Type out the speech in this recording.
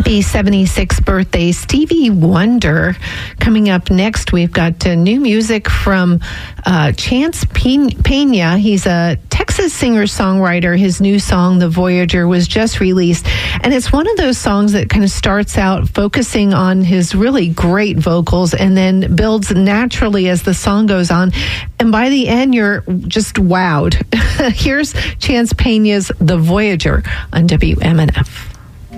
Happy 76th birthday, Stevie Wonder. Coming up next, we've got new music from Chance Pena. He's a Texas singer-songwriter. His new song, The Voyager, was just released. And it's one of those songs that kind of starts out focusing on his really great vocals and then builds naturally as the song goes on. And by the end, you're just wowed. Here's Chance Pena's The Voyager on WMNF.